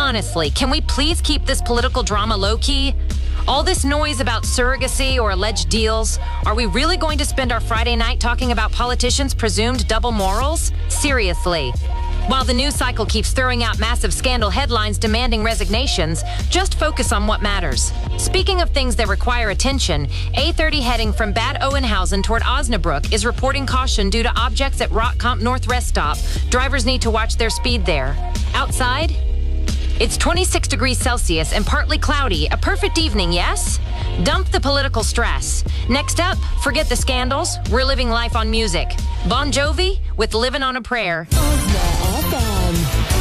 Honestly, can we please keep this political drama low-key? All this noise about surrogacy or alleged deals, are we really going to spend our Friday night talking about politicians' presumed double morals? Seriously. While the news cycle keeps throwing out massive scandal headlines demanding resignations, just focus on what matters. Speaking of things that require attention, A30 heading from Bad Oeynhausen toward Osnabrück is reporting caution due to objects at Rottkamp North Rest Stop. Drivers need to watch their speed there. Outside, it's 26 degrees Celsius and partly cloudy. A perfect evening, yes? Dump the political stress. Next up, forget the scandals. We're living life on music. Bon Jovi with Livin' on a Prayer.